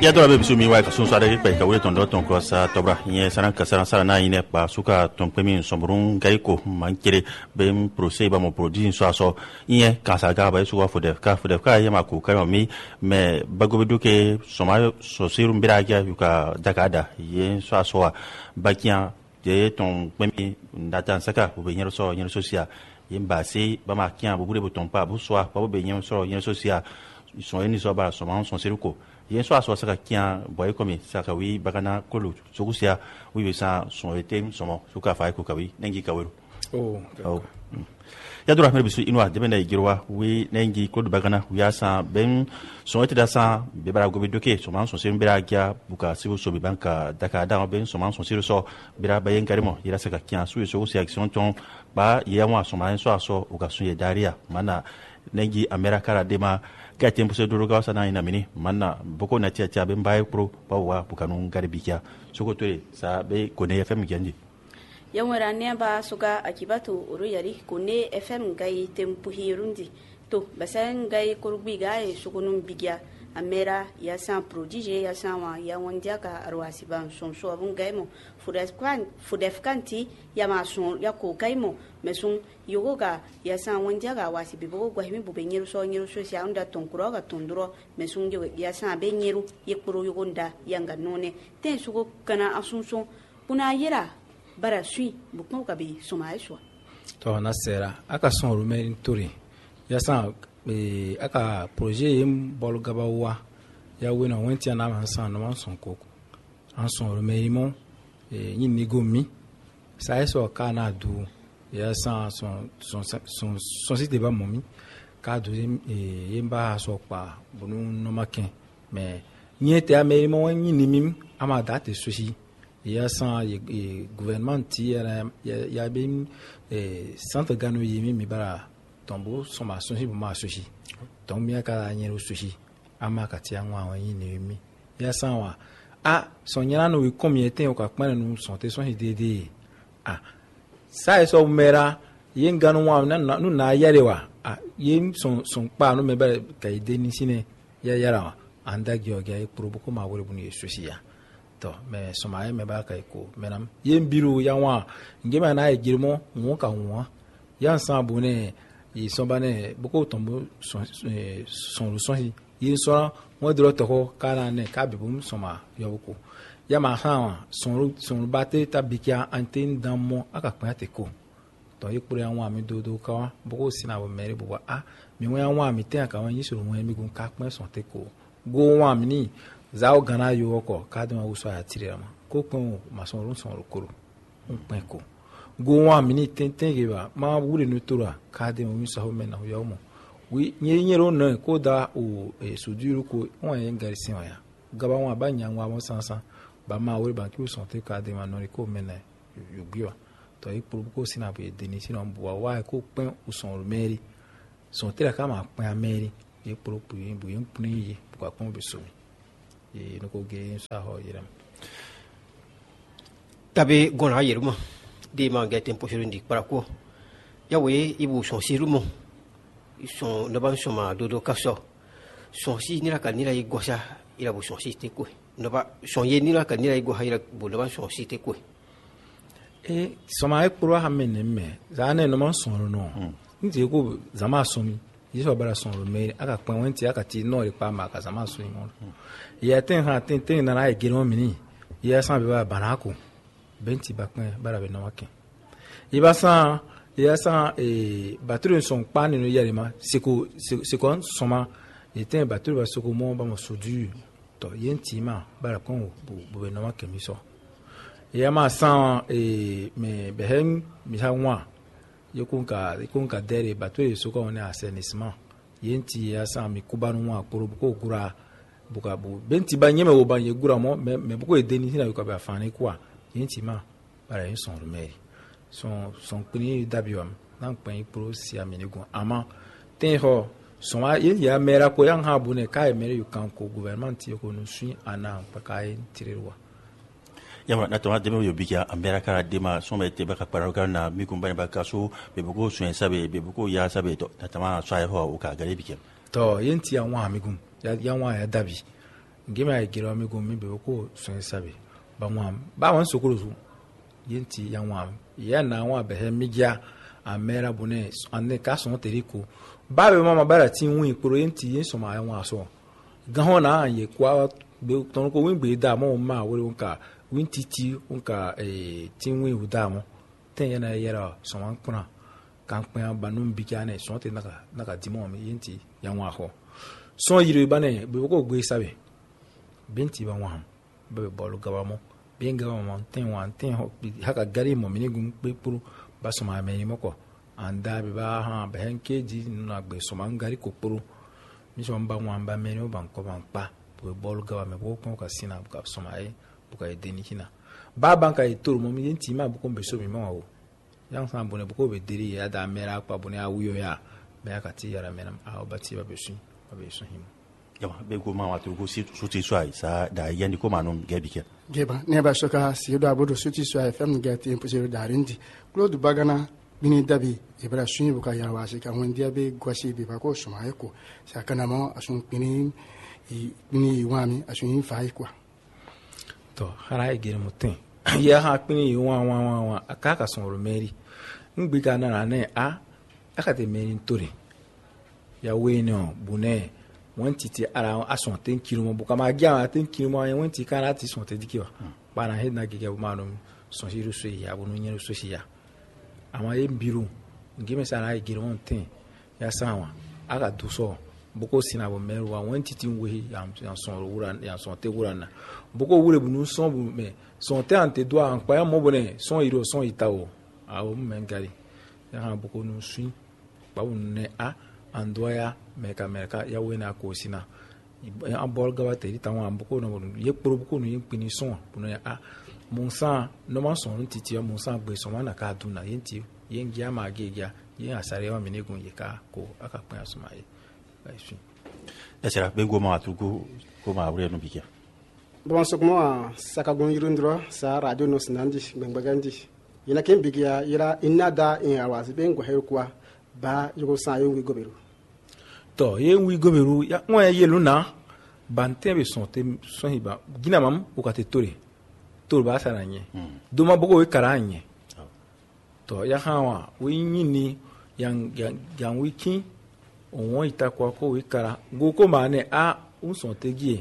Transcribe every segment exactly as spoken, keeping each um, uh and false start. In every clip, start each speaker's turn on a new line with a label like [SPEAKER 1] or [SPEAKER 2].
[SPEAKER 1] ya dora be bisu mi wa ka sun sa de pe ka wure ton do ton ko sa tobra ye sanan ka sanan sara na ine pa suka ton pe min sombrun gai ko man kire be procès ba mo produit so so ye ka sa ga ba su wa fode ka fode ka ye ma ko ka mi me bago be duke soma so sirum biraga yu ka dakada ye so so ba kian de ton pe mi ndatan saka bu be nyero so nyero social ye ba se ba ma kian bu bu ton pa bu so ba be nyero so nyero social sont ni so ba so man son seruko yen so aso saka kian boy komi saka wi bagana kolu sokusia wi sa son etem somo suka fa ko kawi nengi kaweru
[SPEAKER 2] oh
[SPEAKER 1] oh ya dura mer bisu inwa de bena igirwa wi nengi kodu bagana wi asa ben son etida sa be bara go be doke so man son serum bera gya buka sibu so be banka daka da ben so man son seru so bera bayen karimo yira saka kian su so kusia action ton ba yewa so man so aso uka suye daria mana nengi amerika la dema ka tempo se duro ga sana ina mini manna boko na tia tia be mbaye pro bawa bukanu garbikia soko tore sa be kone fm genji
[SPEAKER 3] yamwara ne ba suga akibatu uru yari kone fm gai tempo hirundi to basan gai kurbi gai sukunun bigya amera ya san prodige ya san wa ya wondia ka arwasi ban son so abun gai mo fudefkan fudefkanti ya ma son ya ko gai mo mesun yogoga ya san wondia ga wasi bibo gwa himi bube nyeru so nyeru so sia unda tonkuro ga tonduro mesun ya san be nyeru yekporo yogonda yanga none ten sugo kana asunsun puna yera bara sui bukmo ka bi soma eswa
[SPEAKER 2] to na sera aka son rumerin tori ya san e aka projet yim bol gabawa ya wena wenti na man san no man son koko an son rumerimo e yin ni gomi sa eso kana du ya san son son son son site ba momi ka du e yimba so pa bunu no makin mais nyete amerimo yin ni mim ama date soci ya san e gouvernement ti ya ya be e centre gano yimi mi bara tombo soma soci bu ma soci donc mi aka nyero soci ama ka ti anwa awon yin ni mi ya san wa ah son nyana no ko mi eten o ka pon nu son te son dede ah sa eso mera yin gano wa na nu na yare wa ah yin son son pa no me ba ka ide ni sine ya yara wa anda gyoga e probo ko ma wore bu ni soci ya to me soma me ba ka ko menam yin biru ya wa ngema na e girmo won ka won ya san bu ne ils sont banés beaucoup tombe son son son ils sont moi de l'autre kana ne ka bibum soma yoko ya ma ha son son batte tabikia antenne dans mon aka kwate ko to yekure anwa mi dodo ka beaucoup sina bo mere bo ah mi won anwa mi ten aka won yisuru won mi gun ka pon son te ko go wan mi ni za o gana yo ko ka de ma wo so atire ma ko pon ma son ron son rokoro un pon ko go wa mini tenten ge ba ma wure no tora ka de mo mi so me na yo mo wi nye nyero na ko da o e suduru ko won yen garisi wa ya gaba won ba nya wa mo sansan ba ma wure ba ki so te ka de ma no ko me na yo gbiwa to e pro ko sina be de ni sina mbo wa ko pen o son meri son te ka ma pen ameri e pro pu yin bu yin pun yi ko pon be so mi e no ko ge sa ho yiram
[SPEAKER 4] tabe gona yiruma des mangas tempo churundi parako yawe ibu son sirumo son no ban soma dodo kaso son si ni la kanira igosha ila bu son si te ko no ba son ye ni la kanira igosha ila bu no ban son si te ko
[SPEAKER 2] e soma e pro ha men me za na no man son no nti ko zama somi yeso bara son ro me aka pon wenti aka ti no ri pa ma ka zama so imo ya ten ha ten ten na ai giro mini ya san be ba banako benti bakwen bara be na wakin iba san ya san e batterie son pan no yare ma seko seko soma était batterie ba seko mo ba mo sodu to yenti ma bara kon bu be na wakin mi so ya ma san e me behen mi ha nwa yokunka yokunka dere batterie soko on assainissement yenti ya san mi kubanu nwa poro ko gura buka bu benti ba nyeme wo ba ye gura mo me me buko edeni sina yoka ba fani kwa intima para yin son rumeri son son kuni dabiwam nan kwen pro si amenigun ama ten ho son a yin ya mera ko yan ha bu ne kai mere yu kan ko government yo ko no sui ana pa kai tirewa
[SPEAKER 1] yamra na toma deme yo bikia ambera kara dema son me te baka para ga na mi kumba ba kaso be buko suen sabe be buko ya sabe to na tama swai ho o ka gare bikia
[SPEAKER 2] to yin ti an wa amigum ya yan wa ya dabi ngima e gira mi gumi be ko son sabe ba mwam ba wan sokoro su yenti ya mwam ya na wa be he migia amera bune ane ka son teriko ba be mama bara tin win pro yenti yin so ma ya wa so gan ho na ye kwa be ton ko win gbe da mo ma wori nka win titi nka eh tin win u da mo ten ya na yera so wan kuna kan pa ba num bigia na so te na ka na ka dimo mi yenti ya wa ho so yiri ba ne be ko gbe sabe benti ba wa be bolu gaba mo bien gaba mo ten wan ten ho haka gari mo mini gum pe puru ba so ma me mo ko anda be ba ha be hen keji na gbe so ma ngari ko puru mi so mba wan ba me no ban ko ban pa be bolu gaba me bo ko ka sina ka so ma e bu ka edeni kina ba ban ka e turu mo mi yenti ma bu ko be so mi ma o yang san bone bu ko be diri ya da mera pa bone awuyo ya be ka ti yara menam a o bati ba be su ba be su him
[SPEAKER 1] yama be ko ma watu ko si suti swai sa da yandi ko manum gebike
[SPEAKER 5] geba ne ba soka si do abodo suti swai fm gati imposer da rindi Claude Bagana bini dabi ibra sunyi buka ya wasi ka won dia be gwasi be ba ko suma eko sa kana mo asun bini bini wami asun fa ikwa
[SPEAKER 2] to hara e gere mutin ya ha pini wa wa wa wa akaka son ro meri ngbi ka na na a aka te meri ntori ya we no bune wọ́n ti ti ara ason ten kilo mo buka ma gya ten kilo mo wọ́n ti kana ti son te dikiwa bana he na gege ma no son siru so ya bonu nyero so ya ama e biru ngime sara e gire won ten ya sanwa aka du so buko sina bo meru wa wọ́n ti ti nwe ya son wura ya son te wura na buko wure bunu son bu me son te ante do an pa mo bone son iro son itawo a o mengari ya ha buko nu sui ba wonne a andoya meka meka ya wena ko sina an bol gaba te ta wa buko no ye pro buko no yimpini son puno ya a monsa no ma son titi ya monsa gbe so na ka duna yenti yen gya ma gegya yen asare wa minegun ye ka ko aka pon asuma ye ai fi
[SPEAKER 1] esera be go ma tuku ko ma wure no bikia
[SPEAKER 5] bon so mo saka gon yirundro sa radio no sinandi gbangbagandi yina ken bigia yira inada in awasi be ngo herkwa ba yugo sa yo go beru
[SPEAKER 2] to ye wi gomeru ya won ye luna bante be son te son hiba gina mam o ka te tore tore ba sara nye do ma bogo we karanye to ya hawa we nyini yang yang wiki won ita kwa ko we kara go ko ma ne a un son te gie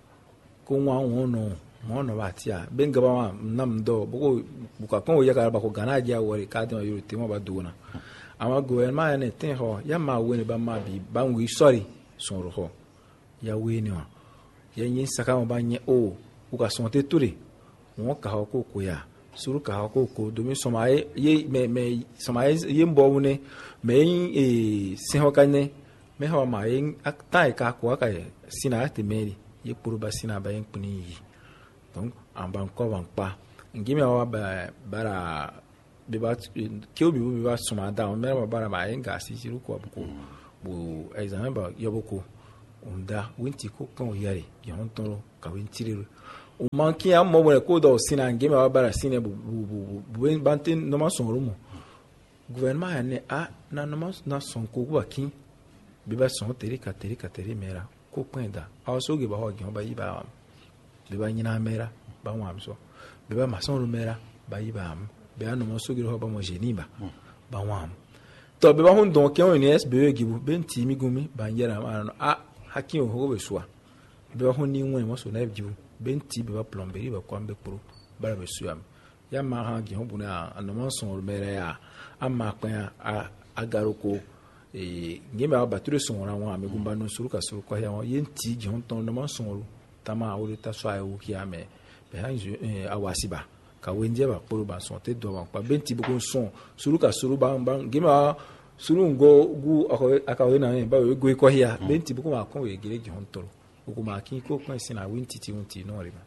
[SPEAKER 2] ko wa won no mo no ba ti a ben gaba ma nam do bogo buka ko ya kara ba ko gana ja wori ka de yo te mo ba duna ama gouvernement ne ten ho ya ma we ne ba ma bi ba wi sorry son ro ya we ne ya yin saka mo ba nye o u ka son te turi won ka ho ko ko ya suru ka ho ko ko do mi so ma ye me me so ma ye mbo ne me e se ho ka ne me ho ma yin akta ka ko ka sina te meri ye puru ba sina ba yin puni yi donc en ban ko ban pa ngime wa ba bara beba kio bi beba soma da o mera bara ba enga si siru ko buko bu examen ba yoboko onda winti ko kan yare yon toro ka winti re o manki am mo bore ko do sina ngeme ba bara sine bu bu bu bantin no ma son rumo gouvernement ne a na no ma na son ko ba kin beba son teri ka teri ka teri mera ko penda a so ge ba ho gyon ba yi ba beba nyina mera ba wa amso beba ma son ru mera ba yi ba am be anu mo sogiro ho ba mo jeniba ba wam to be ba hun don ke on es be gibu ben ti mi gumi ba yera ma a hakin o ho be suwa be hun ni won mo so na gibu ben ti be ba plomberie ba kwa mbe pro ba be suwa ya ma ha gi ho bu na anu mo son mere ya amma kwa a agaroko e ngeme ba bature son ra won amegumba no suru ka suru kwa ya won yenti gi hon ton no mo son ru tama o le ta so ayo ki ame be ha awasiba ka wenje ba poro ba son te do ba pa benti bu son suru ka suru ba ba ngema suru ngo gu akawe na ba we go ko hia benti bu ko ma kon we gele gi hon toro ko ma kin ko kan sina winti ti wonti no riba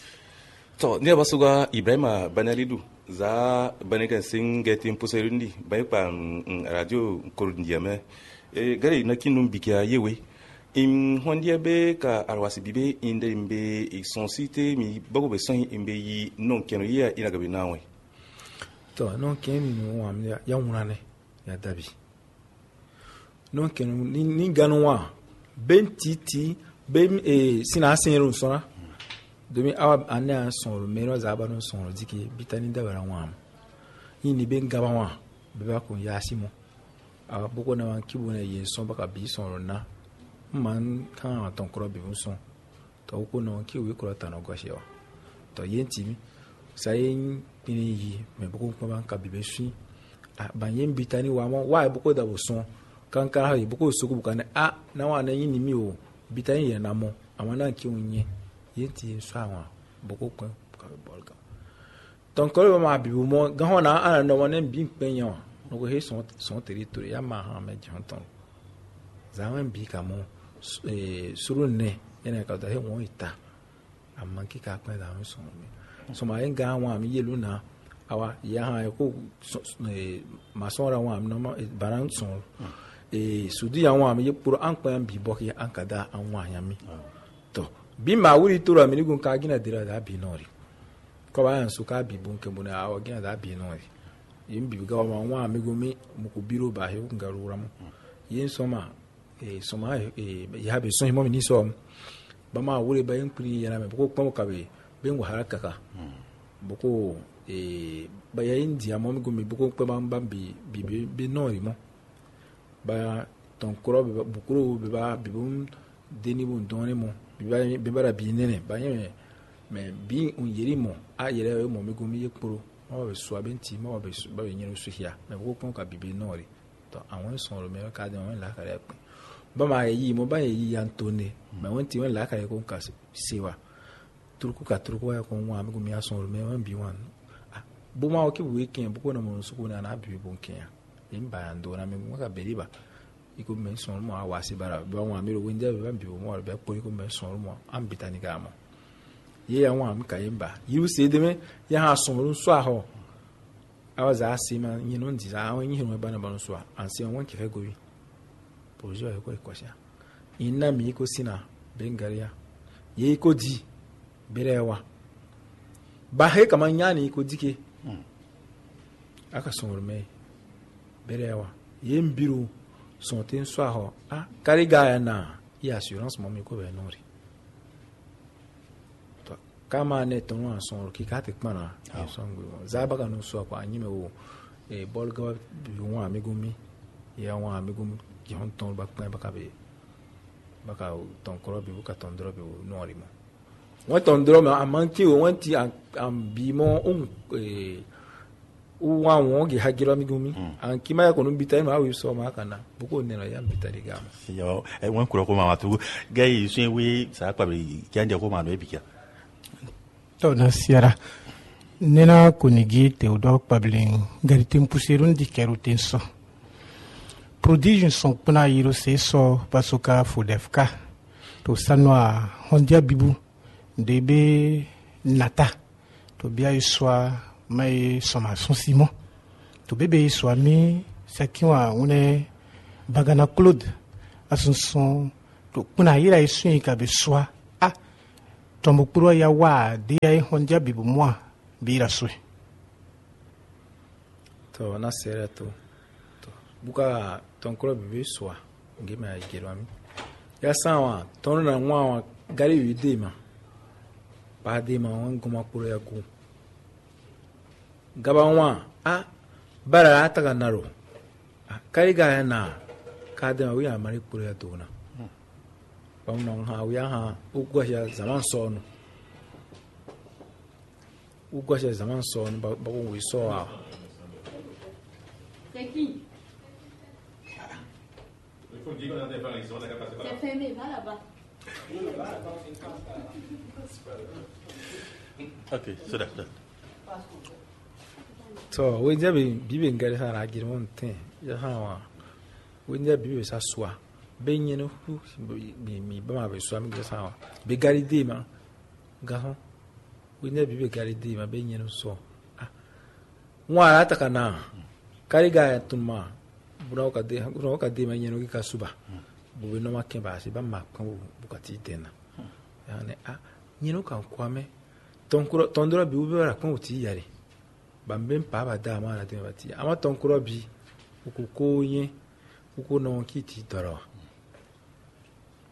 [SPEAKER 6] to ne ba suga Ibrahima Banalidu za banekan sin getin puserundi bai pa radio korundiame e gare na kinum bikia yewe im hondia be ka arwasi bibe inde imbe sonsite mi bago be son imbe yi non keno ya ina gabe nawe
[SPEAKER 2] to non kemi no wa mi ya wunane ya dabi non keno ni ganu wa bentiti bem e sina senro sona domi awa anya sonro mero za ba no sonro diki bitani da bara wam yini ben gaba wa be ba ko yasimo awa boko na wan kibu na yin son baka bi sonro na man kan ton kro bi son to ko no ki wi ko ta no goshewa to yenti mi sayin pini yi me boko ko ban ka bi be shi a ban yin bitani wa mo wa boko da bo son kan ka ha boko so ko kan a na wa na yin ni mi o bitani ye na mo amana ki unye yenti so awon boko kan ka bol ka ton ko ma bi mo gan ho na ana no wona bi pen yan no ko he son son territoire ya ma ha me jan ton zaman bi ka mo eh suru ne ene ka da he won ita amma ki ka pa da so mi so ma en ga wa mi yelu na awa ya ha ko ma so ra wa mi no baran so e sudi ya wa mi pour an pa bi bo ki an ka da an wa ya mi to bi ma wuri to ra mi gun ka gina dira da bi nori ko ba an su ka bi bun ke bun awa gina da bi nori yin bi ga wa wa mi gun mi mu ko biro ba he gun ga rura mu yin so ma e so ma e ya be so mo ni so ba ma wuri ba yin pri ya na me ko ko ka be ben wa haraka ka boko e ba yayin dia mo mi gun mi boko pe ma ba bi bi bi nori mo ba ton kuro be bukuro be ba bi bun deni bun donne mo bi ba be bara bi nene ba yen me bi un yeri mo a yere mo mi gun mi yekporo mo be so abenti mo be ba be nyen so hia me ko kon ka bi bi nori to awon son ro me ka de won la ka re pe ba ma yi mo ba yi antone me won ti won la ka re kon ka sewa turku ka turku ya kon wa mi gun mi ason ro me won bi wan bo ma o ki weekend bo ko na mo so ko na na bi bon ken imba ando na me mo ka beriba iko men son mo awasi bara ba won amiro winja be bi mo be pori ko men son mo ambitani ga mo ye ya won am ka imba you say de me ya ha son ru so aho awaza asima nyino ndi za awon yin mo ba na ba no so ansi won ke fe gowi pojo e ko e kwasha inna mi ko sina bengaria ye ko di berewa ba he kama nyani ko dike aka son ru me berewa yembiru son ten so aho ah kariga ya na i assurance mo mi ko be nori to kama ne ton an son ki ka te pana son go za ba ka no so kwa anyi me wo e bol ga bi won amigumi ya won amigumi ki hon ton ba pa ba ka be ba ka ton kro bi ka ton dro bi nori mo won ton dro me amanti won ti am bi mo un e wa won ge hagira mi gumi an kima ya konu bitai ma wi so ma kana buko ne na ya bitari ga
[SPEAKER 1] yo e won kuro ko ma tu gai sun wi sa pa bi kande ko ma no ebikia
[SPEAKER 5] to na siara nena kunigi Théodore Pablin garitim pusirun di kerutin so prodige son puna yiro se so basuka fudefka to sanwa hondia bibu debe nata to bia iswa mai sommation Simon to bébé soit mi sakiwa une bagana Claude asunson to kuna ira isun ka be soa a tombo pro ya wa de ai honja bibu moi bira so
[SPEAKER 2] to na sere to to buka ton kro bebe soa ngema ya gerwami ya sawa ton na nwa gari wi de ma ba de ma won goma pro ya go gabanwa a bara ata ga naro kari ga na ka da wi amari puru ya tona ba non ha wi ha ugwa ya zaman so no ugwa ya zaman so no ba ba wi so a
[SPEAKER 7] c'est qui il faut dire qu'on a des parents ils sont là capable c'est fermé va là-bas
[SPEAKER 1] ok so that that
[SPEAKER 2] to wenja be bibe ngare sa ra girmon ten ya hawa wenja bibe sa soa benye no hu mi mi ba ma be soa mi sa wa be gari de ma ga ho wenja bibe gari de ma benye no so ah wa ra ta kana kari ga tuma bura ka de bura ka de ma nyeno ki ka suba bu be no ma ke ba si ba ma kan bu ka ti tena ya ne ah nyeno kan kwame ton kuro ton dro bi u be ra kan o ti yare bambe pa ba da ma na te bati ama ton kuro bi ukoko yin uko no kiti doro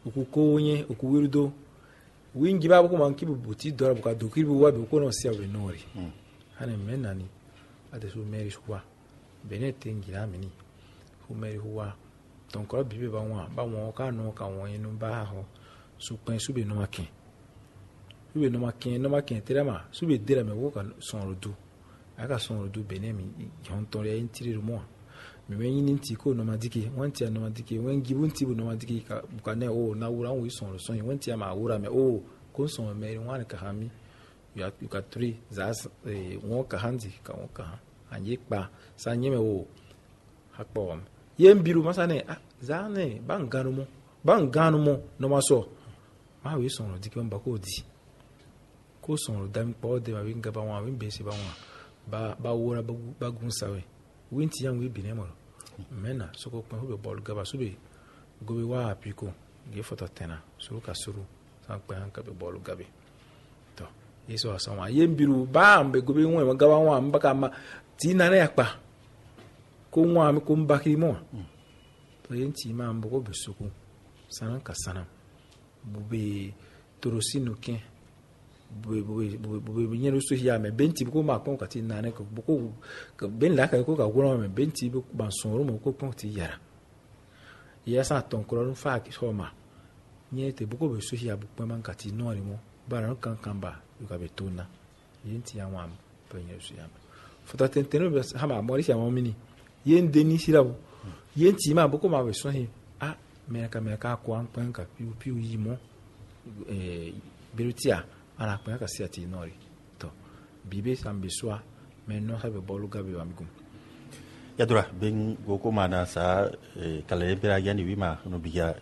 [SPEAKER 2] uku konye uku wirdo wingi ba ko man kibu buti dora buka do kibu wa be ko no sia we nori hane menani ade su meri swa benete ngira mini hu meri huwa ton ko bibe ba wa ba won ka no ka won inu ba ho su pen su be no makin su be no makin no makin terema su be dira me wo ka son rodu aka son rodu benemi yon ton re intiri mo me wen yin ti ko no madiki won ti no madiki wen gibun ti bu no madiki ka buka ne o na wura wo son so yin won ti ma wura me o ko son me wan ka hami ya you ka three za won ka handi ka won ka anye pa sa nye me o hakpo yen biru masane ah za ne banganu mo banganu mo no maso ma we son diki ba ko di ko son dam po de ma winga ba wa win be se ba wa ba ba wura ba gun sawe winti yang we binemo mena soko kwa hube bol gaba sube gobe wa apiko ge foto tena suru ka suru san kwa hanka be bol gabe to yeso asama yembiru ba mbe gobe nwe gaba wa mbaka ma tina na yakpa ko nwa mi ko mbaki mo to yenti ma mbo be suku sanan ka sanam bube torosino ken bube bube bube nyero so ya me benti ko ma kon ka ti na ne ko ko ben la ka ko ka goro me benti be ban sonro mo ko kon ti yara ya sa ton ko ru fa ki so ma nyete bu ko be so ya bu pe man ka ti no ri mo ba ran kan kan ba yu ka be tona yenti ya wam pe nyero so ya fota tenteno be ha ma mo ri ya mo mini yen deni sira bu yenti ma bu ko ma be so hi ah me ka me ka ko an pen ka piu piu yi mo eh berutia ana kwa ka sia ti nori to bibe sambe swa menno habe bolu gabe wa migum
[SPEAKER 1] ya dura ben goko mana sa kala bera yani wima no biya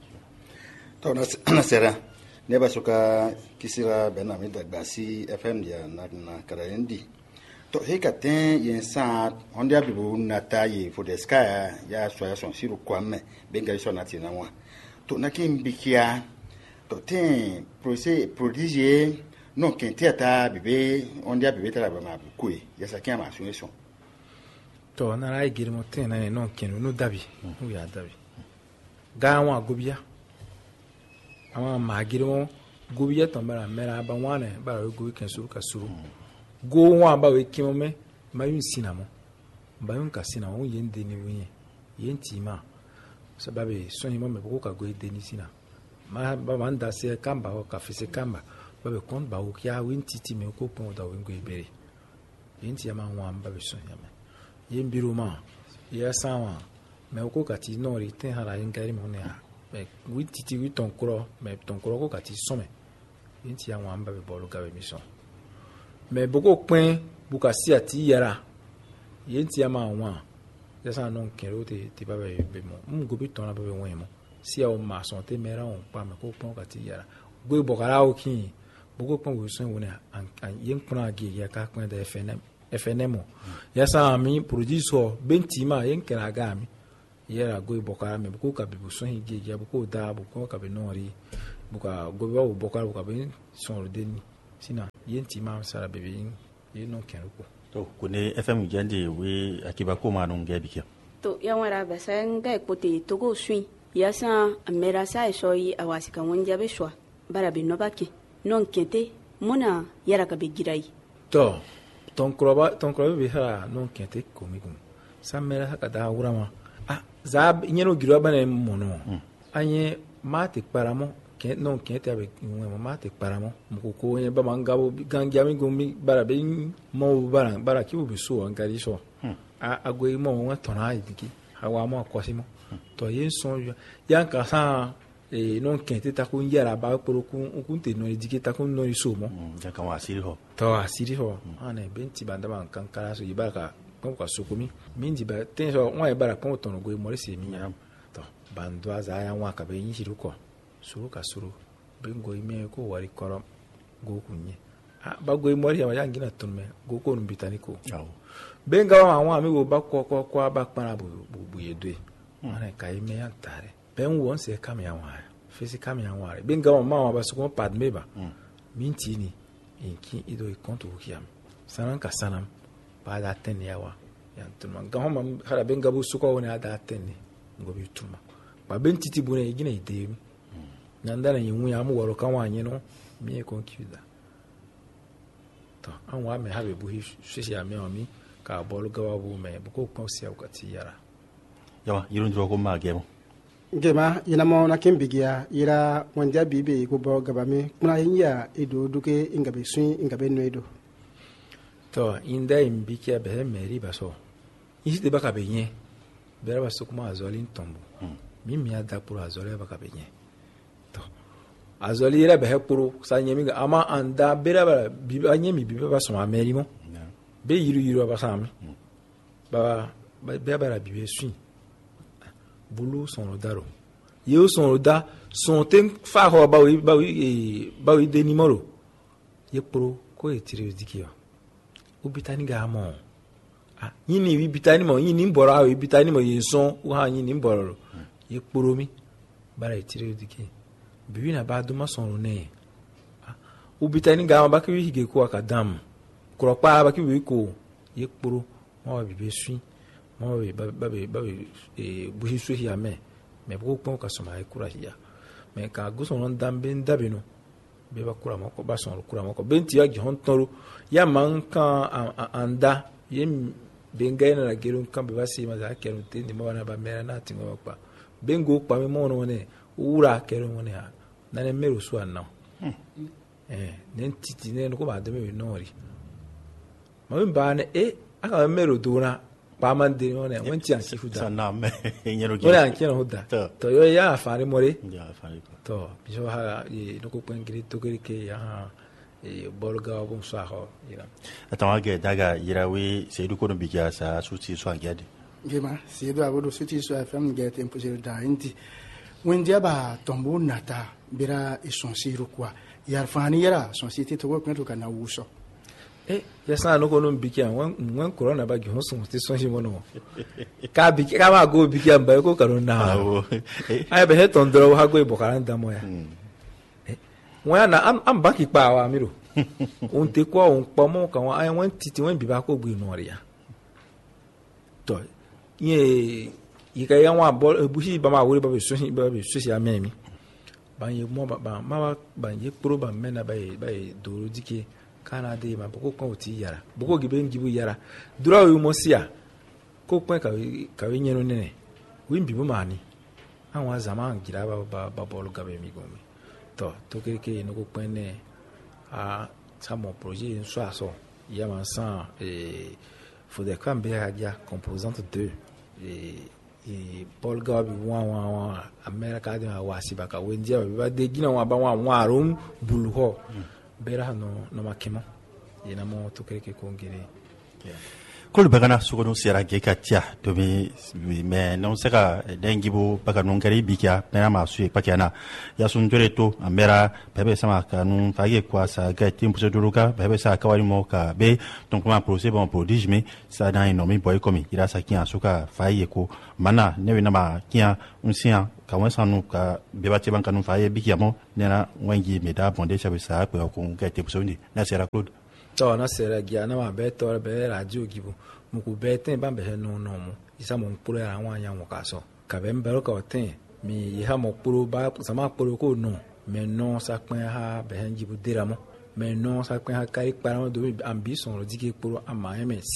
[SPEAKER 8] to na sera ne ba suka kisira bena mi da basi fm ya na na karayendi to he ka ten yen sa hondia bibu na tayi for the sky ya so ya son siru kwame benga so na ti na wa to na kin bikia to ten projet prodigier non kente ata bebe on dia bebe tala ba ma ku ya sa kiama so
[SPEAKER 2] to na rai girmo ten na non ken no dabi no ya dabi ga wa gobia ama ma girmo gobia to mara mera ba wane ba go ken suru ka suru go wa ba we kimo me ma yun sinamo ba yun ka sinamo yen de ni wi yen ti ma sababe so yimo me ko ka go de ni sina ma ba manda se kamba o ka fise kamba ba be kon ba o kya win titi me ko pon da win go ibere yenti ama wa mba be so yama yen biru ma ya sawa me ko ka ti no ri ten hala yin gari mo ne a be win titi wi ton kro me ton kro ko ka ti so me yenti ya wa mba be bolu ga be mi so me boko pin buka si ati yara yenti ama wa ya sa non kero te ti ba be be mo mu go bi ton na be won mo si a o ma son te mera on pa me ko pon ka ti yara go bokara o kin boko pon wo son wona an yen kuna gi ya ka kun da fnm fnm ya sa mi producer benti ma yen kera ga mi yera go bokara me boko ka bi bo son gi ya boko da boko ka be nori buka go ba bokara buka be son ro deni sina yen ti ma sara bebe yen no ken ko
[SPEAKER 1] to kune fm jande we akiba ko ma non gabi ke
[SPEAKER 3] to ya wara ba san ga ko te to go swi yasa mera sa shoyi awasika wonja be shwa bara be no baki non kente mona yara ka be girai
[SPEAKER 2] to ton kroba ton kroba be ha non kente ko mi gum sa mera ka da wurama ah za nyero girwa bana mono anye mate paramo ke non kente abe mo mate paramo mo ko nye ba mangabo gangya mi gum bara be mo bara bara ki bu so an gari so a agwe mo wa tona idiki hawa mo akosimo to yen son yan ka sa e non kente ta ko yara ba poro ku ku te no dike ta ko no so mo
[SPEAKER 1] ja kan wa siri ho
[SPEAKER 2] to asiri ho ane benti banda man kan kala so ibaka ko ka sukumi minji ba ten so wa ibara ko to no go mo se mi ya to bando aza ya wa ka be yin shiru ko suru ka suru bengo ime ko wari koro go kunye ah ba go mo ri ya ya ngina to me go ko nbitani ko benga wa wa mi wo ba ko ko ko ba para bu bu yedwe ana kai me ya tare ben won se kam ya wa fisi kam ya wa benga wa ma wa ba su ko pad meba minti ni inki ido i kontu kiam sanan ka sanam ba da ten ya wa ya tuma ga ma hala benga bu su ko wona da ten ni go bi tuma ba ben titi bu ne gina ide nandala yin ya mu woro kan wa yin no mi e konkiuda to an wa me habe bu hi shi ya me mi ka bolu gawa bu me bu ko ko sia ko ti yara
[SPEAKER 1] yawa yirun dro ko ma gemo
[SPEAKER 5] gema ina mo na kin bigiya ira wanja bibe ko bo gaba me kuna yinya edo duke ingabe sun ingabe noedo
[SPEAKER 2] to inda in bikiya be meri baso isi de baka benye bera baso kuma azolin tombo mimi ada puro azole baka benye to azoli ira be puro sanye mi ama anda bera ba bi anye mi bi ba so ma meri mo be yiru yiru ba sami ba be ba bi sun bulu son daro yo son da son ten fa ho ba wi ba wi ba wi de nimoro ye pro ko e tire dikiyo ubitani ga mo ah yini wi bitani mo yini mboro a wi bitani mo ye son u ha yini mboro ye pro mi bara e tire diki bi na ba do ma son ne ah ubitani ga ba ki wi hige ko akadam kro pa ba ki wi ko ye pro mo bi be sun mo be ba ba ba e buhi so hiya me me bu ko ka so ma e kura hiya me ka go so non dambe ndabe no be ba kura mo ko ba so kura mo ko benti ya gi hon toro ya man kan anda yem benga na gero kan be ba si ma za kero te ni mo na ba mera na ti mo pa bengo pa me mo no ne ura kero mo ne ha na ne mero so an na eh nen titi ne ko ba de me no ri ma be ba ne e aka mero do na pa man de no ne won ti an ki fuda
[SPEAKER 1] sana me nyero gi
[SPEAKER 2] wala an ki no huda to yo ya afari more
[SPEAKER 1] ya afari ko
[SPEAKER 2] to biso ha e no ko pen gri to ke ya e bolga bon sa ho ira
[SPEAKER 1] atawa ge daga yirawe seidu ko no bikia sa suti so agade
[SPEAKER 5] gema seidu abodo suti so fm get imposer da inti wendia ba tombo nata bira isonsiru kwa yarfani yara sonsiti to ko kento kana wuso
[SPEAKER 2] eh yasa no ko no bikia wan wan corona ba gi hosun ti sonji mono ka bikia ka ma go bikia ba ko karo na ai be he tondro ha go ibokara ndamo ya wọn na am baki pa wa miro on te ko on pa mo kan wa ai wọn titi wọn bi ba ko gbe no ria to ye yi ka yan wa bol bushi ba ma wori ba be so ba be so ya memi ba ye mo ba ba ma ba ye pro ba mena ba ba do dike kana de ma ko ko ti yara boko gibe ngibu yara dura wi mo sia ko pa ka ka wi nyeno ne wi bi bo mani an wa zaman gira ba ba ba bol gabe mi gomi to to ke ke no ko pene a samo projet so aso ya man san et faudrait quand bien ya composante deux et et Paul Gabi wa wa wa America de wa sibaka wendia ba de gina wa ba wa wa rum bulu ho bera no no makemo ina mo to ke ke ko ngire
[SPEAKER 1] kul bagana sugono sera ge katia to mi me non seka dengibu baganu ngari bikia na ma su pakiana ya sun jore to amera bebe sama kanu fage kwa sa ga timpu se duruka bebe sa kawari mo ka be donc comment procès bon prodige mais ça dans un nomi boy comme ira sa kia suka faye ko mana ne na ma kia unsia ka wansa nu ka beba te bankanu faye bikia mo nena wangi meda bonde chabe sa ko ko ga timpu se ndi na sera Claude
[SPEAKER 2] to na sera gia na ma be to be radio gibu muku be ten ba be no no mo isa mo puro ya wan ya won ka so ka be mbero ka ten mi ha mo puro ba sama puro ko no me no sa pin ha be gibu dira mo me no sa pin ha kai para mo do ambition ro dike puro ama eme